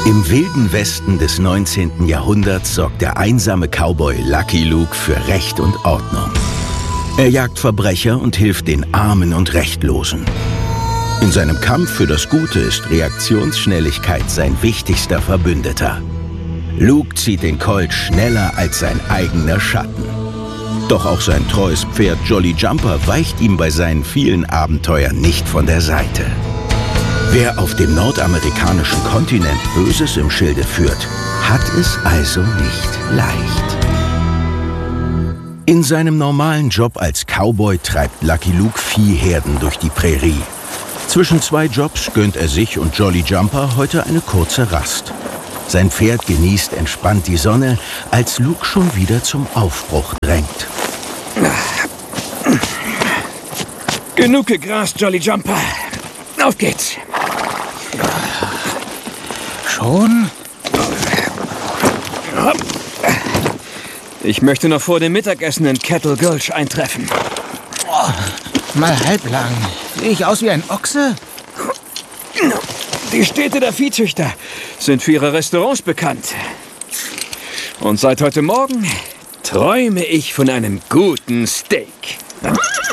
Im wilden Westen des 19. Jahrhunderts sorgt der einsame Cowboy Lucky Luke für Recht und Ordnung. Er jagt Verbrecher und hilft den Armen und Rechtlosen. In seinem Kampf für das Gute ist Reaktionsschnelligkeit sein wichtigster Verbündeter. Luke zieht den Colt schneller als sein eigener Schatten. Doch auch sein treues Pferd Jolly Jumper weicht ihm bei seinen vielen Abenteuern nicht von der Seite. Wer auf dem nordamerikanischen Kontinent Böses im Schilde führt, hat es also nicht leicht. In seinem normalen Job als Cowboy treibt Lucky Luke Viehherden durch die Prärie. Zwischen 2 Jobs gönnt er sich und Jolly Jumper heute eine kurze Rast. Sein Pferd genießt entspannt die Sonne, als Luke schon wieder zum Aufbruch drängt. Genug gegrast, Jolly Jumper. Auf geht's. Schon? Ich möchte noch vor dem Mittagessen in Kettle Gulch eintreffen. Mal halblang. Sehe ich aus wie ein Ochse? Die Städte der Viehzüchter sind für ihre Restaurants bekannt. Und seit heute Morgen träume ich von einem guten Steak.